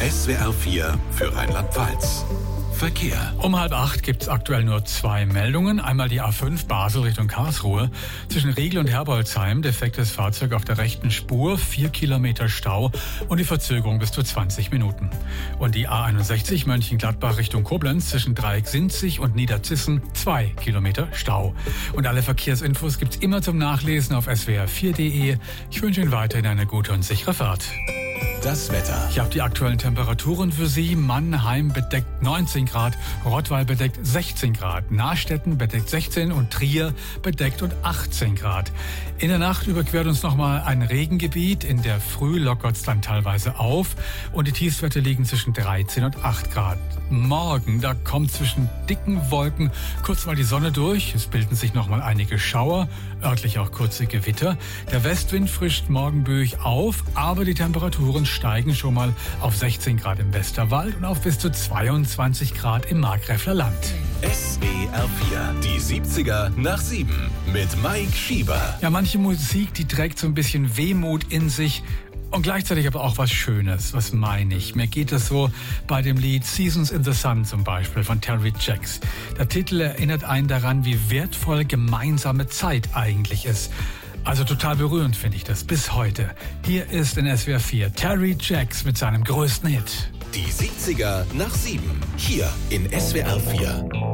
SWR 4 für Rheinland-Pfalz. Verkehr. Um 7:30 gibt es aktuell nur 2 Meldungen. Einmal die A5 Basel Richtung Karlsruhe. Zwischen Riegel und Herbolzheim defektes Fahrzeug auf der rechten Spur, 4 Kilometer Stau und die Verzögerung bis zu 20 Minuten. Und die A61 Mönchengladbach Richtung Koblenz zwischen Dreieck-Sinzig und Niederzissen, 2 Kilometer Stau. Und alle Verkehrsinfos gibt's immer zum Nachlesen auf swr4.de. Ich wünsche Ihnen weiterhin eine gute und sichere Fahrt. Das Wetter. Ich habe die aktuellen Temperaturen für Sie. Mannheim bedeckt 19 Grad, Rottweil bedeckt 16 Grad, Nastetten bedeckt 16 und Trier bedeckt und 18 Grad. In der Nacht überquert uns nochmal ein Regengebiet. In der Früh lockert es dann teilweise auf und die Tiefstwerte liegen zwischen 13 und 8 Grad. Morgen, da kommt zwischen dicken Wolken kurz mal die Sonne durch. Es bilden sich nochmal einige Schauer, örtlich auch kurze Gewitter. Der Westwind frischt morgen böig auf, aber die Temperaturen steigen schon mal auf 16 Grad im Westerwald und auf bis zu 22 Grad im Markgräfler Land. SWR 4, die 70er nach 7 mit Mike Schieber. Ja, manche Musik, die trägt so ein bisschen Wehmut in sich. Und gleichzeitig aber auch was Schönes. Was meine ich? Mir geht es so bei dem Lied Seasons in the Sun zum Beispiel von Terry Jacks. Der Titel erinnert einen daran, wie wertvoll gemeinsame Zeit eigentlich ist. Also total berührend finde ich das bis heute. Hier ist in SWR 4 Terry Jacks mit seinem größten Hit. Die 70er nach 7, hier in SWR 4.